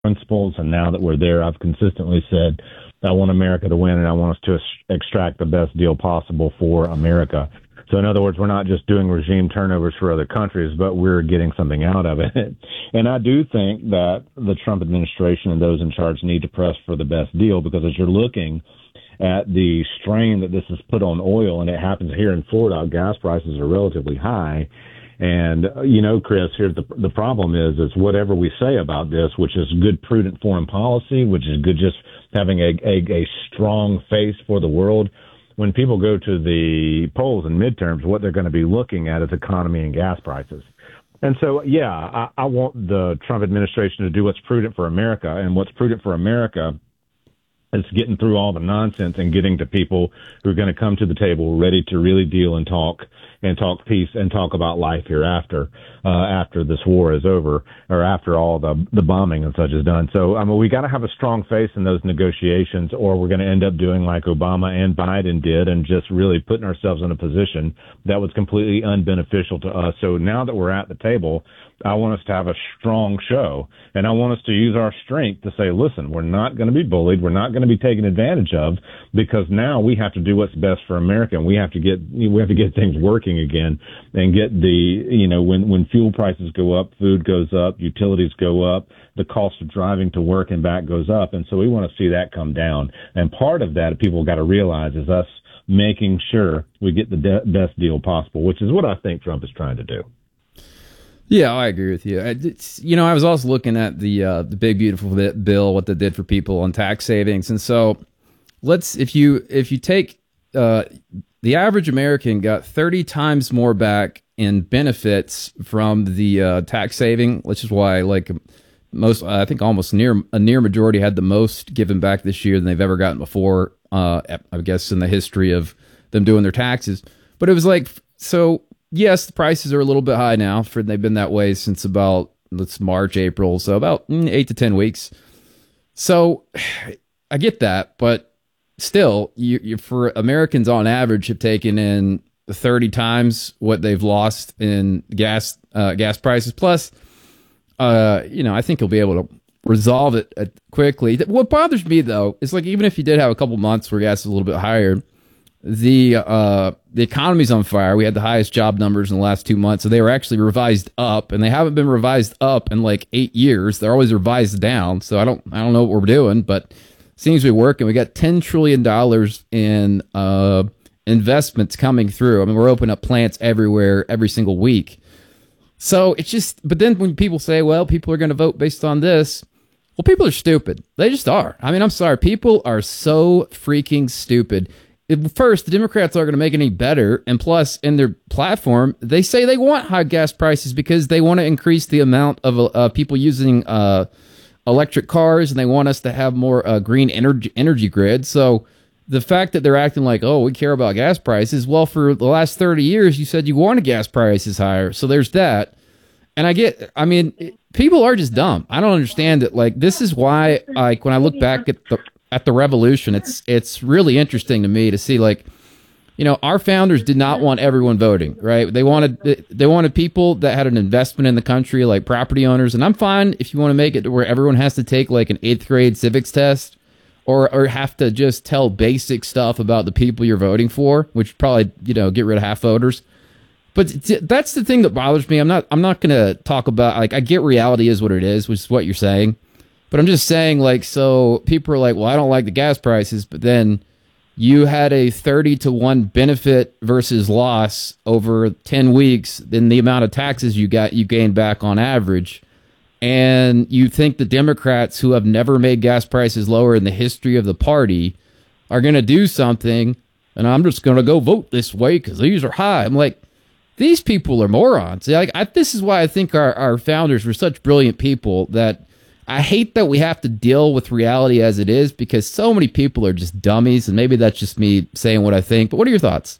principles, and now that we're there, I've consistently said I want America to win, and I want us to extract the best deal possible for America. So in other words, we're not just doing regime turnovers for other countries, but we're getting something out of it. And I do think that the Trump administration and those in charge need to press for the best deal, because as you're looking at the strain that this has put on oil, and it happens here in Florida, gas prices are relatively high. And, Chris, here's the problem is whatever we say about this, which is good, prudent foreign policy, which is good just having a strong face for the world, when people go to the polls and midterms, what they're going to be looking at is economy and gas prices. And so, yeah, I want the Trump administration to do what's prudent for America. And what's prudent for America is getting through all the nonsense and getting to people who are going to come to the table ready to really deal and talk peace and talk about life hereafter, after this war is over, or after all the bombing and such is done. So, we got to have a strong face in those negotiations, or we're going to end up doing like Obama and Biden did and just really putting ourselves in a position that was completely unbeneficial to us. So now that we're at the table, I want us to have a strong show, and I want us to use our strength to say, listen, we're not going to be bullied. We're not going to be taken advantage of, because now we have to do what's best for America, and we have to get things working again, and get when fuel prices go up, food goes up, utilities go up, the cost of driving to work and back goes up. And so we want to see that come down. And part of that, people got to realize, is us making sure we get the best deal possible, which is what I think Trump is trying to do. Yeah, I agree with you. I was also looking at the big beautiful bill, what they did for people on tax savings, and so if you take the average American got 30 times more back in benefits from the tax saving, which is why I think almost a near majority had the most given back this year than they've ever gotten before. I guess in the history of them doing their taxes, but it was so. Yes, the prices are a little bit high now. They've been that way since about March, April, so about 8 to 10 weeks. So I get that, but still, you for Americans on average have taken in 30 times what they've lost in gas prices. Plus, I think you'll be able to resolve it quickly. What bothers me though is even if you did have a couple months where gas is a little bit higher, the economy's on fire. We had the highest job numbers in the last 2 months, so they were actually revised up, and they haven't been revised up in 8 years. They're always revised down. So I don't know what we're doing, but it seems to be working. We got $10 trillion in investments coming through. We're opening up plants everywhere every single week. So it's just, but then when people say, well, people are going to vote based on this, well, people are stupid. They just are. I'm sorry. People are so freaking stupid. First, the Democrats aren't going to make it any better. And plus, in their platform, they say they want high gas prices because they want to increase the amount of people using electric cars, and they want us to have more green energy grid. So the fact that they're acting like, oh, we care about gas prices, well, for the last 30 years, you said you wanted gas prices higher. So there's that. And people are just dumb. I don't understand it. This is why, when I look back at the revolution, it's really interesting to me to see, our founders did not want everyone voting, right? They wanted people that had an investment in the country, like property owners. And I'm fine if you want to make it to where everyone has to take an 8th grade civics test, or have to just tell basic stuff about the people you're voting for, which probably, get rid of half voters. But that's the thing that bothers me. I'm not going to talk about, I get reality is what it is, which is what you're saying. But I'm just saying, so people are like, well, I don't like the gas prices, but then you had a 30-to-1 benefit versus loss over 10 weeks in the amount of taxes you gained back on average. And you think the Democrats, who have never made gas prices lower in the history of the party, are going to do something, and I'm just going to go vote this way because these are high. I'm like, these people are morons. This is why I think our founders were such brilliant people, that I hate that we have to deal with reality as it is, because so many people are just dummies, and maybe that's just me saying what I think. But what are your thoughts?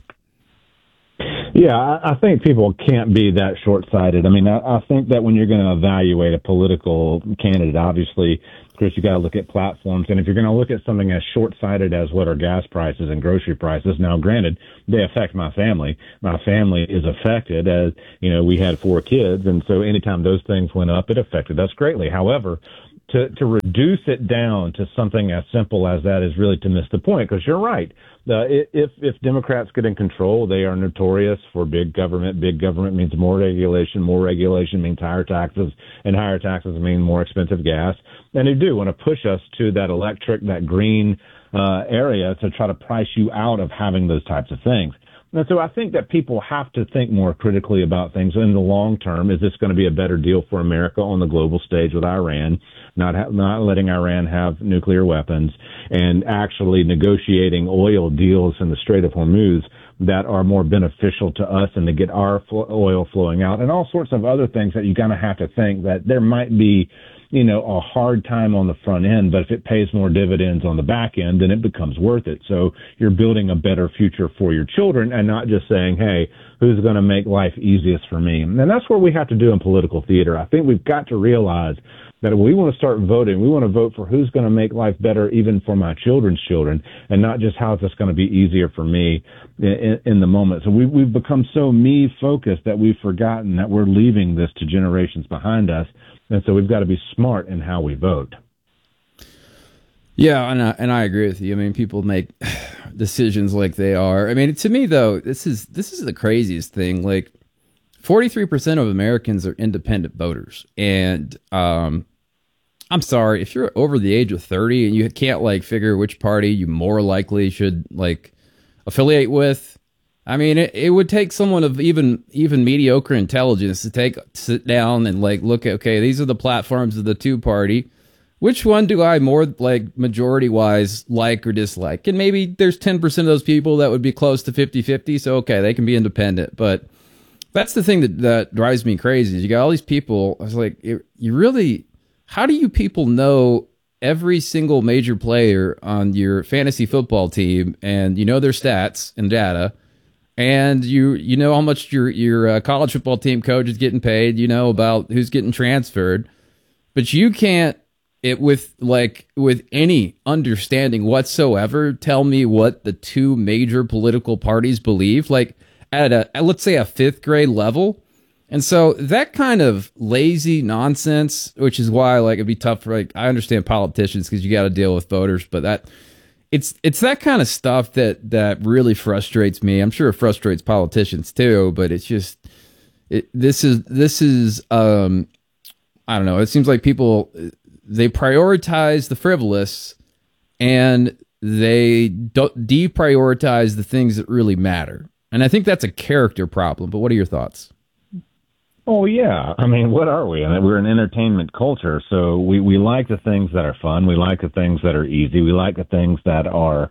Yeah, I think people can't be that short-sighted. I think that when you're going to evaluate a political candidate, obviously, Chris, you got to look at platforms. And if you're going to look at something as short-sighted as what are gas prices and grocery prices, now, granted, they affect my family. My family is affected, as, we had 4 kids. And so anytime those things went up, it affected us greatly. However, to reduce it down to something as simple as that is really to miss the point, because you're right. If Democrats get in control, they are notorious for big government. Big government means more regulation. More regulation means higher taxes, and higher taxes mean more expensive gas. And they do want to push us to that electric, that green area to try to price you out of having those types of things. And so I think that people have to think more critically about things in the long term. Is this going to be a better deal for America on the global stage with Iran, not letting Iran have nuclear weapons, and actually negotiating oil deals in the Strait of Hormuz that are more beneficial to us and to get our oil flowing out, and all sorts of other things that you kind of have to think that there might be, a hard time on the front end, but if it pays more dividends on the back end, then it becomes worth it. So you're building a better future for your children and not just saying, hey, who's going to make life easiest for me? And that's what we have to do in political theater. I think we've got to realize that if we want to start voting, we want to vote for who's going to make life better even for my children's children, and not just how is this going to be easier for me in the moment. So we've become so me-focused that we've forgotten that we're leaving this to generations behind us. And so we've got to be smart in how we vote. Yeah, and I agree with you. I mean, people make decisions like they are. I mean, to me though, this is the craziest thing. Like, 43% of Americans are independent voters, and I'm sorry, if you're over the age of 30 and you can't figure which party you more likely should affiliate with. I mean, it would take someone of even mediocre intelligence to sit down and look at, okay, these are the platforms of the two party. Which one do I more majority wise like or dislike? And maybe there's 10% of those people that would be close to 50-50. So, okay, they can be independent. But that's the thing that drives me crazy. You got all these people. I was like, how do you people know every single major player on your fantasy football team, and their stats and data? And you know how much your college football team coach is getting paid. You know about who's getting transferred, but you can't with any understanding whatsoever tell me what the two major political parties believe. At let's say a fifth grade level. And so that kind of lazy nonsense, which is why it'd be tough for I understand politicians because you got to deal with voters, but it's that kind of stuff that really frustrates me. I'm sure it frustrates politicians too, but it's just this is I don't know. It seems like people, they prioritize the frivolous and they don't deprioritize the things that really matter. And I think that's a character problem. But what are your thoughts? Oh, yeah. I mean, what are we? We're an entertainment culture, so we like the things that are fun. We like the things that are easy. We like the things that are,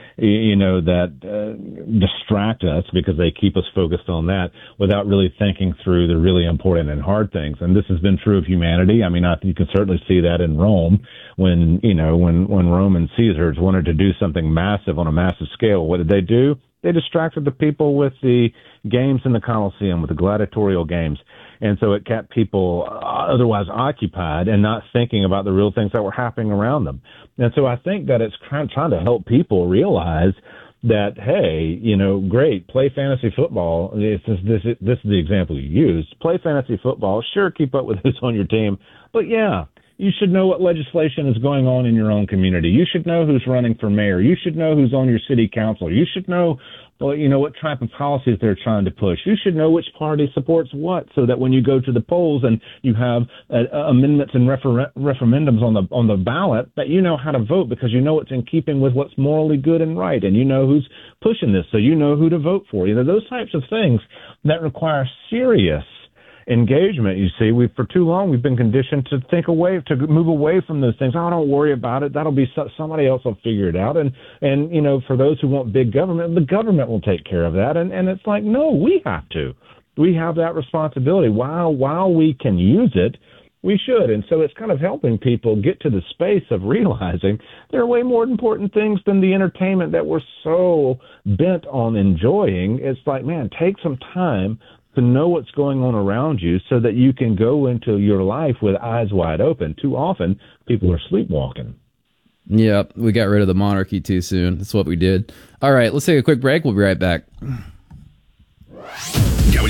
distract us because they keep us focused on that without really thinking through the really important and hard things. And this has been true of humanity. I mean, you can certainly see that in Rome when Roman Caesars wanted to do something massive on a massive scale. What did they do? They distracted the people with the games in the Colosseum, with the gladiatorial games. And so it kept people otherwise occupied and not thinking about the real things that were happening around them. And so I think that it's trying to help people realize that, hey, great, play fantasy football. This is the example you used. Play fantasy football. Sure, keep up with who's on your team. But, yeah, you should know what legislation is going on in your own community. You should know who's running for mayor. You should know who's on your city council. You should know, what type of policies they're trying to push. You should know which party supports what, so that when you go to the polls and you have amendments and referendums on the ballot, that you know how to vote because you know it's in keeping with what's morally good and right, and you know who's pushing this, so you know who to vote for. Those types of things that require serious engagement. You see, for too long we've been conditioned to move away from those things. Oh, don't worry about it. That'll be somebody else will figure it out. And for those who want big government, the government will take care of that. And it's like, no, we have to. We have that responsibility. While we can use it, we should. And so it's kind of helping people get to the space of realizing there are way more important things than the entertainment that we're so bent on enjoying. It's like, man, take some time to know what's going on around you so that you can go into your life with eyes wide open. Too often, people are sleepwalking. Yep, we got rid of the monarchy too soon. That's what we did. All right, let's take a quick break. We'll be right back. Going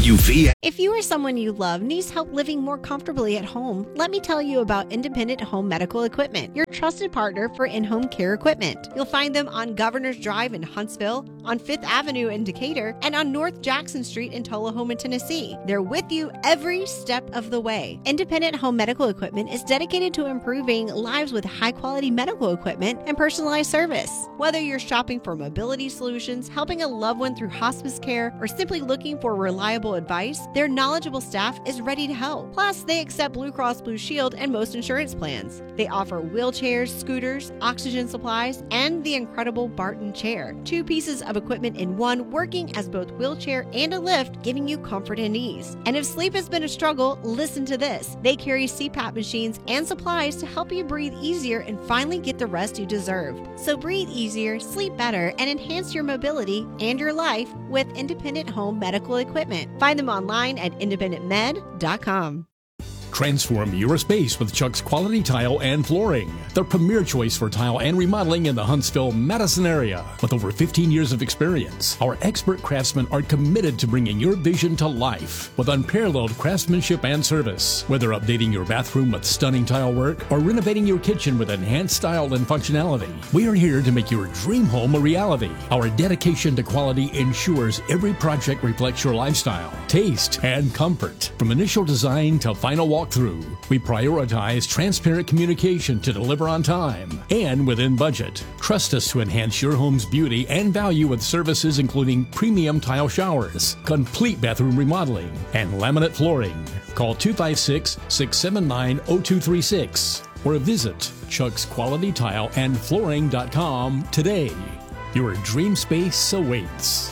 WV. If you or someone you love needs help living more comfortably at home, let me tell you about Independent Home Medical Equipment, your trusted partner for in-home care equipment. You'll find them on Governor's Drive in Huntsville, on 5th Avenue in Decatur, and on North Jackson Street in Tullahoma, Tennessee. They're with you every step of the way. Independent Home Medical Equipment is dedicated to improving lives with high-quality medical equipment and personalized service. Whether you're shopping for mobility solutions, helping a loved one through hospice care, or simply looking for reliable advice, their knowledgeable staff is ready to help. Plus, they accept Blue Cross Blue Shield and most insurance plans. They offer wheelchairs, scooters, oxygen supplies, and the incredible Barton chair. 2 pieces of equipment in one, working as both wheelchair and a lift, giving you comfort and ease. And if sleep has been a struggle, listen to this. They carry CPAP machines and supplies to help you breathe easier and finally get the rest you deserve. So breathe easier, sleep better, and enhance your mobility and your life with Independent Home Medical Equipment. Find them online at independentmed.com. Transform your space with Chuck's Quality Tile and Flooring, the premier choice for tile and remodeling in the Huntsville-Madison area. With over 15 years of experience, our expert craftsmen are committed to bringing your vision to life with unparalleled craftsmanship and service. Whether updating your bathroom with stunning tile work or renovating your kitchen with enhanced style and functionality, we are here to make your dream home a reality. Our dedication to quality ensures every project reflects your lifestyle, taste, and comfort. From initial design to final walkthrough, we prioritize transparent communication to deliver on time and within budget. Trust us to enhance your home's beauty and value with services including premium tile showers, complete bathroom remodeling, and laminate flooring. Call 256-679-0236 or visit chucksqualitytileandflooring.com today. Your dream space awaits.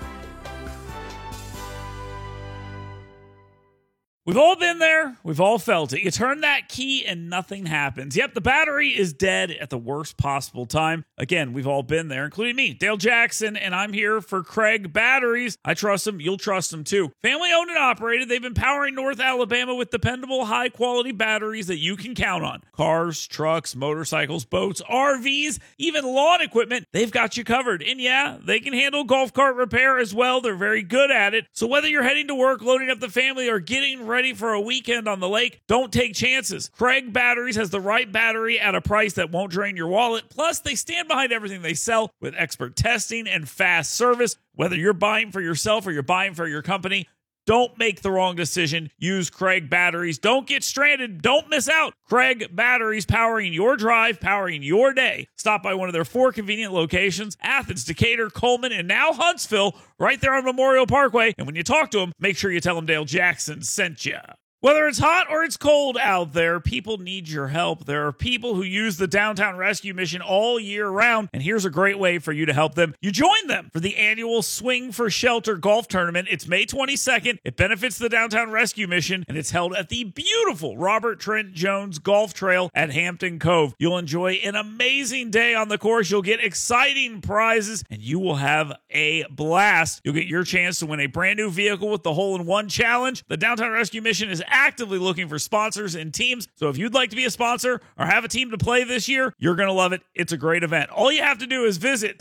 We've all been there. We've all felt it. You turn that key and nothing happens. Yep, the battery is dead at the worst possible time. Again, we've all been there, including me, Dale Jackson, and I'm here for Craig Batteries. I trust them. You'll trust them too. Family owned and operated. They've been powering North Alabama with dependable, high-quality batteries that you can count on. Cars, trucks, motorcycles, boats, RVs, even lawn equipment, they've got you covered. And yeah, they can handle golf cart repair as well. They're very good at it. So whether you're heading to work, loading up the family, or getting ready for a weekend on the lake, don't take chances. Craig Batteries has the right battery at a price that won't drain your wallet. Plus, they stand behind everything they sell with expert testing and fast service. Whether you're buying for yourself or you're buying for your company, don't make the wrong decision. Use Craig Batteries. Don't get stranded. Don't miss out. Craig Batteries, powering your drive, powering your day. Stop by one of their 4 convenient locations: Athens, Decatur, Coleman, and now Huntsville, right there on Memorial Parkway. And when you talk to them, make sure you tell them Dale Jackson sent you. Whether it's hot or it's cold out there, people need your help. There are people who use the Downtown Rescue Mission all year round, and here's a great way for you to help them. You join them for the annual Swing for Shelter golf tournament. It's May 22nd. It benefits the Downtown Rescue Mission, and it's held at the beautiful Robert Trent Jones Golf Trail at Hampton Cove. You'll enjoy an amazing day on the course. You'll get exciting prizes, and you will have a blast. You'll get your chance to win a brand new vehicle with the Hole-in-One Challenge. The Downtown Rescue Mission is actively looking for sponsors and teams. So if you'd like to be a sponsor or have a team to play this year, you're going to love it. It's a great event. All you have to do is visit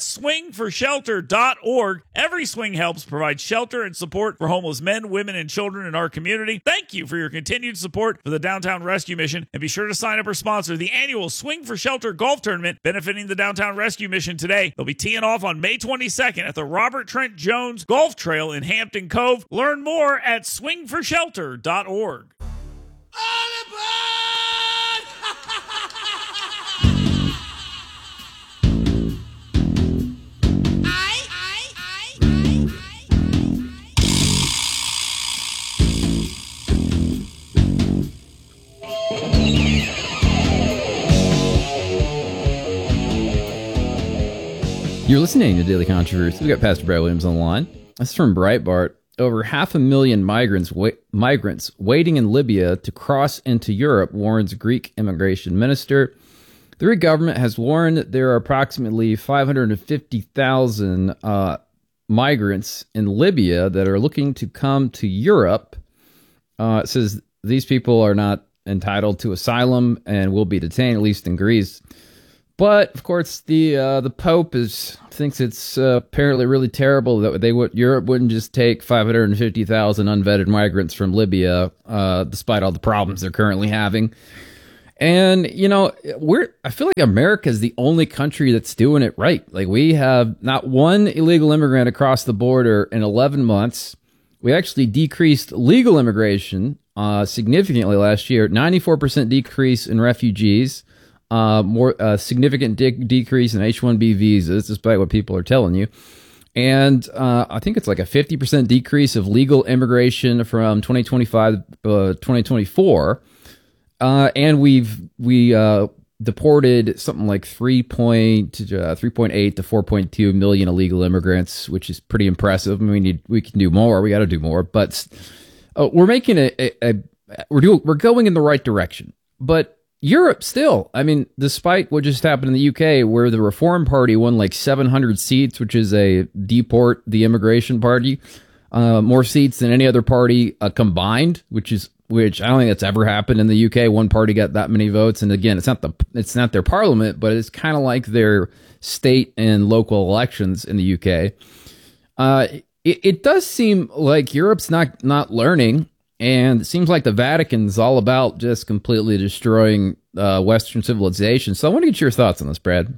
swingforshelter.org. Every swing helps provide shelter and support for homeless men, women, and children in our community. Thank you for your continued support for the Downtown Rescue Mission, and be sure to sign up or sponsor the annual Swing for Shelter golf tournament benefiting the Downtown Rescue Mission today. They'll be teeing off on May 22nd at the Robert Trent Jones Golf Trail in Hampton Cove. Learn more at swingforshelter.org. You're listening to Daily Controversy. We got Pastor Brad Williams on the line. This is from Breitbart. Over 500,000 migrants waiting in Libya to cross into Europe, warns Greek immigration minister. The Greek government has warned that there are approximately 550,000 migrants in Libya that are looking to come to Europe. It says these people are not entitled to asylum and will be detained, at least in Greece. But of course, the Pope thinks it's apparently really terrible that Europe wouldn't just take 550,000 unvetted migrants from Libya, despite all the problems they're currently having. And I feel like America is the only country that's doing it right. Like, we have not one illegal immigrant across the border in 11 months. We actually decreased legal immigration significantly last year. 94% decrease in refugees. More significant decrease in H-1B visas, despite what people are telling you. And I think it's like a 50% decrease of legal immigration from 2025 to 2024. And we deported something like 3.8 to 4.2 million illegal immigrants, which is pretty impressive. I mean, we can do more. We got to do more. But we're making we're going in the right direction. But Europe still, I mean, despite what just happened in the UK, where the Reform Party won like 700 seats, which is a deport the immigration party, more seats than any other party combined, which I don't think that's ever happened in the UK. One party got that many votes, and again, it's not their parliament, but it's kind of like their state and local elections in the UK. It does seem like Europe's not learning. And it seems like the Vatican's all about just completely destroying Western civilization. So I want to get your thoughts on this, Brad.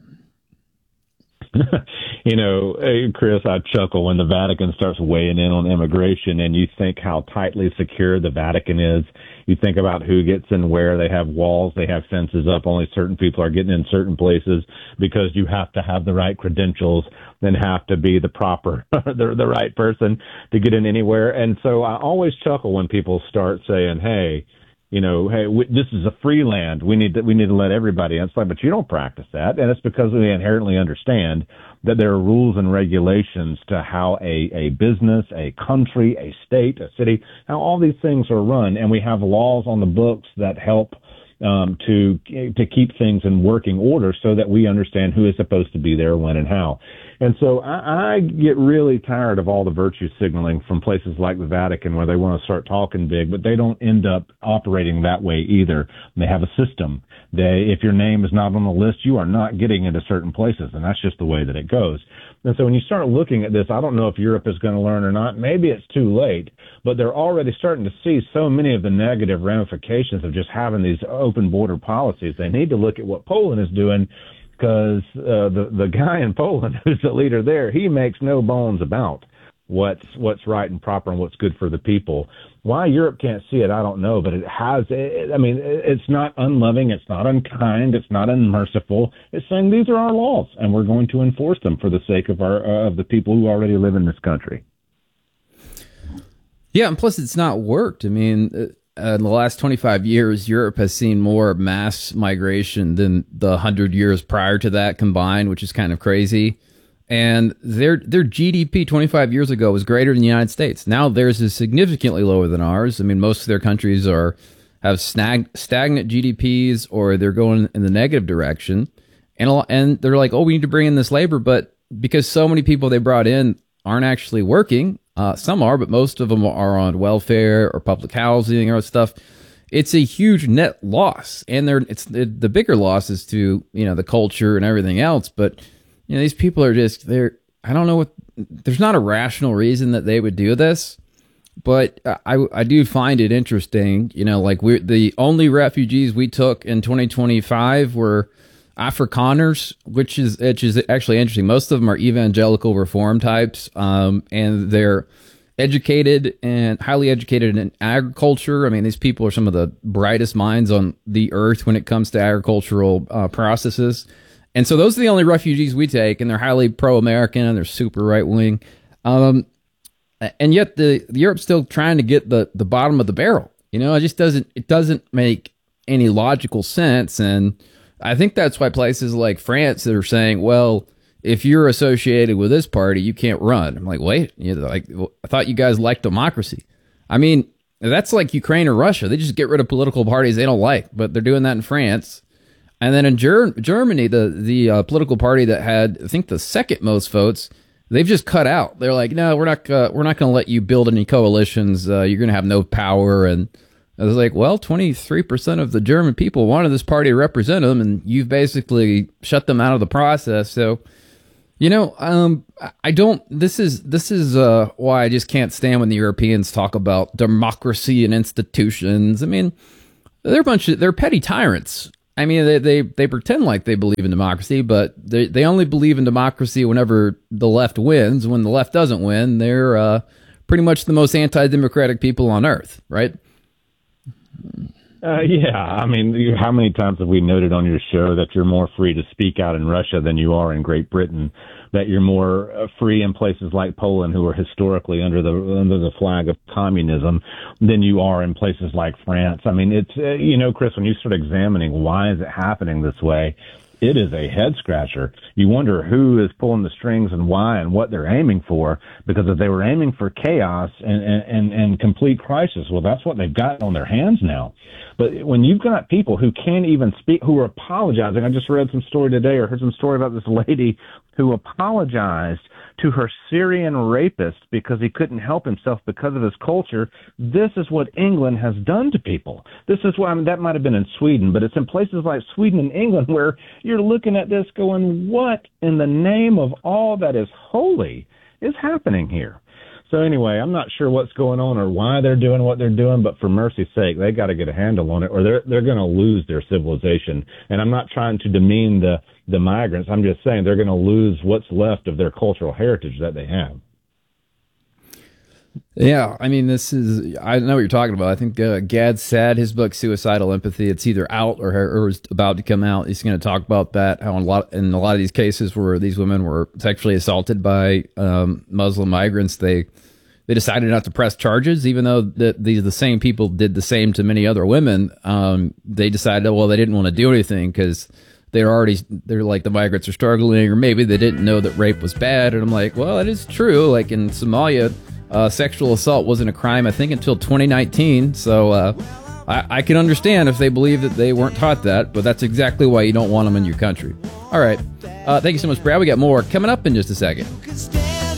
Chris, I chuckle when the Vatican starts weighing in on immigration, and you think how tightly secure the Vatican is. You think about who gets in where. They have walls, they have fences up. Only certain people are getting in certain places because you have to have the right credentials and have to be the proper, the right person to get in anywhere. And so I always chuckle when people start saying, hey, this is a free land. We need to let everybody in. It's like, but you don't practice that. And it's because we inherently understand that there are rules and regulations to how a business, a country, a state, a city, how all these things are run. And we have laws on the books that help to keep things in working order so that we understand who is supposed to be there, when, and how. And so I get really tired of all the virtue signaling from places like the Vatican, where they want to start talking big, but they don't end up operating that way either. They have a system. If your name is not on the list, you are not getting into certain places, and that's just the way that it goes. And so when you start looking at this, I don't know if Europe is going to learn or not. Maybe it's too late, but they're already starting to see so many of the negative ramifications of just having these open border policies. They need to look at what Poland is doing, because the guy in Poland who's the leader there, he makes no bones about what's right and proper and what's good for the people. Why Europe can't see it, I don't know, but it's not unloving, it's not unkind, it's not unmerciful. It's saying these are our laws, and we're going to enforce them for the sake of of the people who already live in this country. Yeah, and plus it's not worked. I mean, in the last 25 years, Europe has seen more mass migration than the 100 years prior to that combined, which is kind of crazy. And their GDP 25 years ago was greater than the United States. Now theirs is significantly lower than ours. I mean, most of their countries have stagnant GDPs, or they're going in the negative direction. And they're like, oh, we need to bring in this labor. But because so many people they brought in aren't actually working, some are, but most of them are on welfare or public housing or stuff. It's a huge net loss, and the bigger loss is to the culture and everything else. But these people are I don't know there's not a rational reason that they would do this, but I do find it interesting. Like the only refugees we took in 2025 were Afrikaners, which is actually interesting. Most of them are evangelical reform types, and they're educated and highly educated in agriculture. I mean, these people are some of the brightest minds on the earth when it comes to agricultural processes. And so those are the only refugees we take, and they're highly pro-American and they're super right-wing. And yet the Europe's still trying to get the bottom of the barrel. It doesn't make any logical sense. And I think that's why places like France are saying, well, if you're associated with this party, you can't run. I'm like, wait, I thought you guys liked democracy. I mean, that's like Ukraine or Russia. They just get rid of political parties they don't like, but they're doing that in France. And then in Germany, the political party that had, I think, the second most votes, they've just cut out. They're like, no, we're not going to let you build any coalitions. You're going to have no power, and I was like, well, 23% of the German people wanted this party to represent them, and you've basically shut them out of the process. So, I don't. This is why I just can't stand when the Europeans talk about democracy and institutions. I mean, they're petty tyrants. I mean, they pretend like they believe in democracy, but they only believe in democracy whenever the left wins. When the left doesn't win, they're pretty much the most anti-democratic people on earth, right? Yeah, I mean, how many times have we noted on your show that you're more free to speak out in Russia than you are in Great Britain? That you're more free in places like Poland, who are historically under the flag of communism, than you are in places like France. I mean, it's Chris, when you start examining why is it happening this way, it is a head scratcher. You wonder who is pulling the strings and why and what they're aiming for, because if they were aiming for chaos and complete crisis, well, that's what they've got on their hands now. But when you've got people who can't even speak, who are apologizing, I just read some story today or heard some story about this lady who apologized to her Syrian rapist because he couldn't help himself because of his culture. This is what England has done to people. This is why, that might have been in Sweden, but it's in places like Sweden and England where you're looking at this going, what in the name of all that is holy is happening here? So anyway, I'm not sure what's going on or why they're doing what they're doing, but for mercy's sake, they got to get a handle on it, or they're going to lose their civilization. And I'm not trying to demean the migrants. I'm just saying they're going to lose what's left of their cultural heritage that they have. Yeah, I mean, I know what you're talking about. I think Gad Saad, his book Suicidal Empathy, it's either out or is about to come out. He's going to talk about that, how in a lot of these cases where these women were sexually assaulted by Muslim migrants, they decided not to press charges, even though the same people did the same to many other women. They decided, well, they didn't want to do anything because they're like, the migrants are struggling, or maybe they didn't know that rape was bad. And I'm like, well, that is true. Like in Somalia, sexual assault wasn't a crime, I think, until 2019. So I can understand if they believe that they weren't taught that, but that's exactly why you don't want them in your country. All right. Thank you so much, Brad. We got more coming up in just a second.